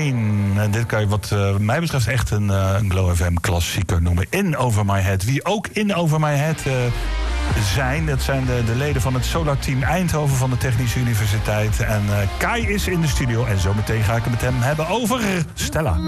Train. En dit kan je wat mij betreft echt een Glow FM klassieker noemen. In Over My Head. Wie ook in Over My Head zijn, dat zijn de leden van het Solar Team Eindhoven van de Technische Universiteit. En Kai is in de studio en zometeen ga ik het met hem hebben over Stella.